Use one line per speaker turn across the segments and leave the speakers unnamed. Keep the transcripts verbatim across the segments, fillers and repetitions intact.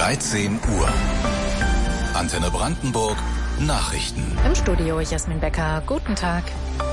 dreizehn Uhr. Antenne Brandenburg, Nachrichten.
Im Studio Jasmin Becker. Guten Tag.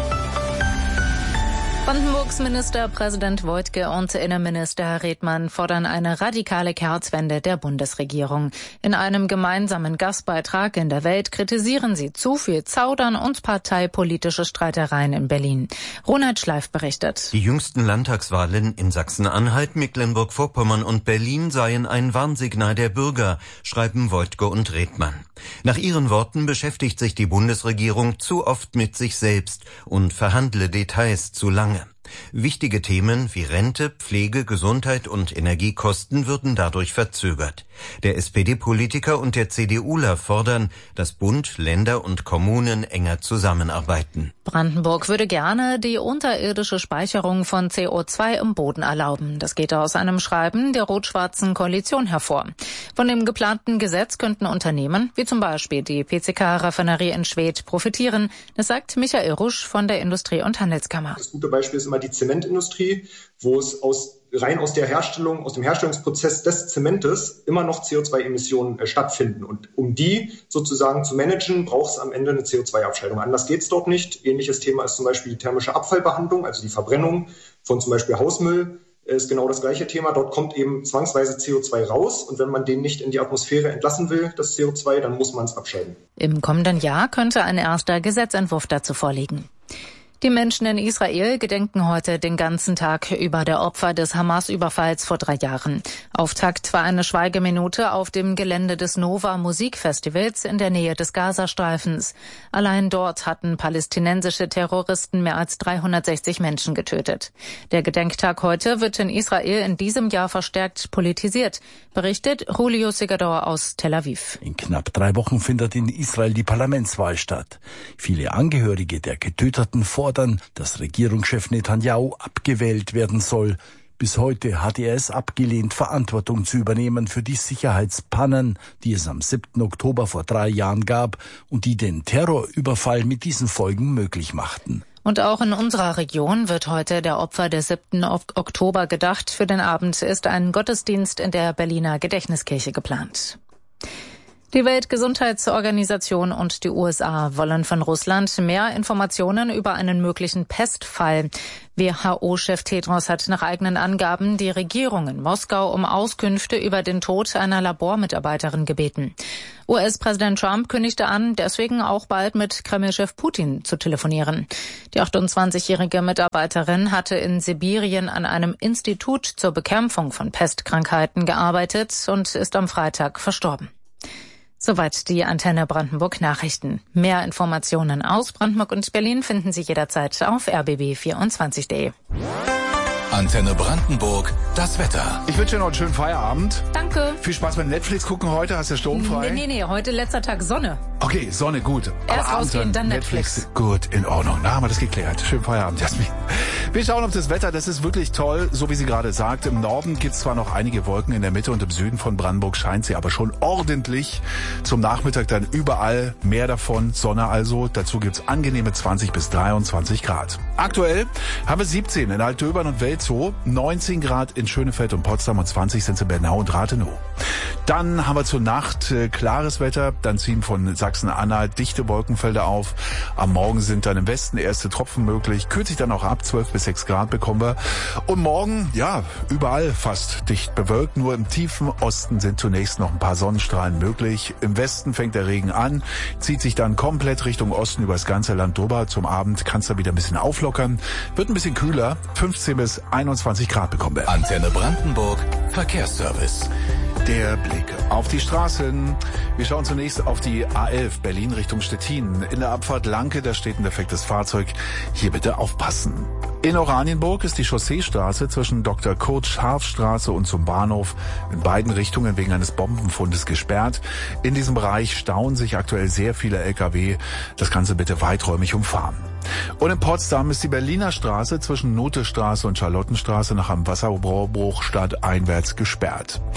Brandenburgs Ministerpräsident Woidke und Innenminister Redmann fordern eine radikale Kehrtwende der Bundesregierung. In einem gemeinsamen Gastbeitrag in der Welt kritisieren sie zu viel Zaudern und parteipolitische Streitereien in Berlin. Ronald Schleif berichtet.
Die jüngsten Landtagswahlen in Sachsen-Anhalt, Mecklenburg-Vorpommern und Berlin seien ein Warnsignal der Bürger, schreiben Woidke und Redmann. Nach ihren Worten beschäftigt sich die Bundesregierung zu oft mit sich selbst und verhandle Details zu lange. Wichtige Themen wie Rente, Pflege, Gesundheit und Energiekosten würden dadurch verzögert. Der S P D-Politiker und der CDUler fordern, dass Bund, Länder und Kommunen enger zusammenarbeiten.
Brandenburg würde gerne die unterirdische Speicherung von C O zwei im Boden erlauben. Das geht aus einem Schreiben der rot-schwarzen Koalition hervor. Von dem geplanten Gesetz könnten Unternehmen, wie zum Beispiel die P C K-Raffinerie in Schwedt, profitieren. Das sagt Michael Rusch von der Industrie- und Handelskammer.
Das gute Beispiel ist immer die Zementindustrie, wo es aus, rein aus der Herstellung, aus dem Herstellungsprozess des Zementes immer noch C O zwei Emissionen äh, stattfinden. Und um die sozusagen zu managen, braucht es am Ende eine C O zwei Abscheidung. Anders geht es dort nicht. Ähnliches Thema ist zum Beispiel die thermische Abfallbehandlung, also die Verbrennung von zum Beispiel Hausmüll. Ist genau das gleiche Thema. Dort kommt eben zwangsweise C O zwei raus. Und wenn man den nicht in die Atmosphäre entlassen will, das C O zwei, dann muss man es abscheiden.
Im kommenden Jahr könnte ein erster Gesetzentwurf dazu vorliegen. Die Menschen in Israel gedenken heute den ganzen Tag über der Opfer des Hamas-Überfalls vor drei Jahren. Auftakt war eine Schweigeminute auf dem Gelände des Nova Musikfestivals in der Nähe des Gazastreifens. Allein dort hatten palästinensische Terroristen mehr als dreihundertsechzig Menschen getötet. Der Gedenktag heute wird in Israel in diesem Jahr verstärkt politisiert, berichtet Julio Segador aus Tel Aviv.
In knapp drei Wochen findet in Israel die Parlamentswahl statt. Viele Angehörige der Getöteten fordern, dass Regierungschef Netanyahu abgewählt werden soll. Bis heute hat er es abgelehnt, Verantwortung zu übernehmen für die Sicherheitspannen, die es am siebten Oktober vor drei Jahren gab und die den Terrorüberfall mit diesen Folgen möglich machten.
Und auch in unserer Region wird heute der Opfer des siebten Oktober gedacht. Für den Abend ist ein Gottesdienst in der Berliner Gedächtniskirche geplant. Die Weltgesundheitsorganisation und die U S A wollen von Russland mehr Informationen über einen möglichen Pestfall. W H O-Chef Tedros hat nach eigenen Angaben die Regierung in Moskau um Auskünfte über den Tod einer Labormitarbeiterin gebeten. U S-Präsident Trump kündigte an, deswegen auch bald mit Kreml-Chef Putin zu telefonieren. Die achtundzwanzigjährige Mitarbeiterin hatte in Sibirien an einem Institut zur Bekämpfung von Pestkrankheiten gearbeitet und ist am Freitag verstorben. Soweit die Antenne Brandenburg Nachrichten. Mehr Informationen aus Brandenburg und Berlin finden Sie jederzeit auf r b b vierundzwanzig punkt d e.
Antenne Brandenburg, das Wetter.
Ich wünsche dir noch einen schönen Feierabend.
Danke.
Viel Spaß beim Netflix gucken heute. Hast du sturmfrei?
Nee, nee, nee. Heute letzter Tag Sonne.
Okay, Sonne, gut.
Erst rausgehen, dann Netflix.
Netflix. Gut, in Ordnung. Na, haben wir das geklärt. Schönen Feierabend, Jasmin. Wir schauen auf das Wetter. Das ist wirklich toll, so wie sie gerade sagt. Im Norden gibt es zwar noch einige Wolken, in der Mitte und im Süden von Brandenburg scheint sie aber schon ordentlich. Zum Nachmittag dann überall mehr davon. Sonne also. Dazu gibt's angenehme zwanzig bis dreiundzwanzig Grad. Aktuell haben wir siebzehn in Altdöbern und Welzow, neunzehn Grad in Schönefeld und Potsdam und zwanzig sind es in Bernau und Rathenow. Dann haben wir zur Nacht äh, klares Wetter, dann ziehen von Sachsen-Anhalt dichte Wolkenfelder auf. Am Morgen sind dann im Westen erste Tropfen möglich, kühlt sich dann auch ab, zwölf bis sechs Grad bekommen wir. Und morgen, ja, überall fast dicht bewölkt, nur im tiefen Osten sind zunächst noch ein paar Sonnenstrahlen möglich. Im Westen fängt der Regen an, zieht sich dann komplett Richtung Osten über das ganze Land drüber. Zum Abend kann es dann wieder ein bisschen auflockern, wird ein bisschen kühler, fünfzehn bis einundzwanzig Grad bekommen wir.
Antenne Brandenburg, Verkehrsservice.
Der Blick auf die Straßen. Wir schauen zunächst auf die A elf Berlin Richtung Stettin. In der Abfahrt Lanke, da steht ein defektes Fahrzeug. Hier bitte aufpassen. In Oranienburg ist die Chausseestraße zwischen Doktor Kurt-Scharf-Straße und zum Bahnhof in beiden Richtungen wegen eines Bombenfundes gesperrt. In diesem Bereich stauen sich aktuell sehr viele L K W. Das Ganze bitte weiträumig umfahren. Und in Potsdam ist die Berliner Straße zwischen Nothestraße und Charlottenstraße nach einem Wasserbruch stadteinwärts gesperrt.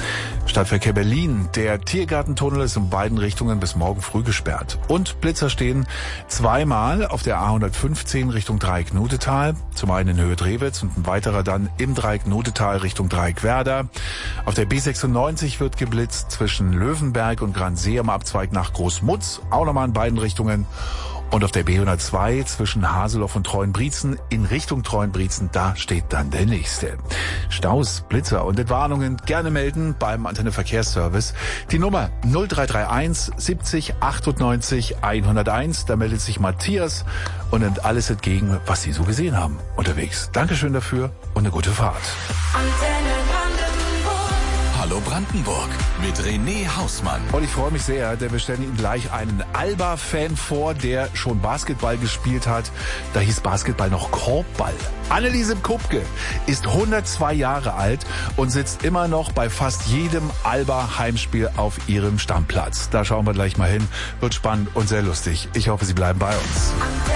Stadtverkehr Berlin. Der Tiergartentunnel ist in beiden Richtungen bis morgen früh gesperrt. Und Blitzer stehen zweimal auf der A hundertfünfzehn Richtung Dreieck Nudetal. Zum einen in Höhe Drewitz und ein weiterer dann im Dreieck Nudetal Richtung Dreieck Werder. Auf der B sechsundneunzig wird geblitzt zwischen Löwenberg und Gransee am Abzweig nach Großmutz. Auch nochmal in beiden Richtungen. Und auf der B hundertzwei zwischen Haseloff und Treuenbrietzen in Richtung Treuenbrietzen, da steht dann der nächste. Staus, Blitzer und Entwarnungen gerne melden beim Antenne Verkehrsservice. Die Nummer null drei drei eins siebzig achtundneunzig hunderteins. Da meldet sich Matthias und nimmt alles entgegen, was Sie so gesehen haben unterwegs. Dankeschön dafür und eine gute Fahrt.
Hallo Brandenburg mit René Hausmann.
Und ich freue mich sehr, denn wir stellen Ihnen gleich einen Alba-Fan vor, der schon Basketball gespielt hat. Da hieß Basketball noch Korbball. Anneliese Kupke ist hundertzwei Jahre alt und sitzt immer noch bei fast jedem Alba-Heimspiel auf ihrem Stammplatz. Da schauen wir gleich mal hin. Wird spannend und sehr lustig. Ich hoffe, Sie bleiben bei uns.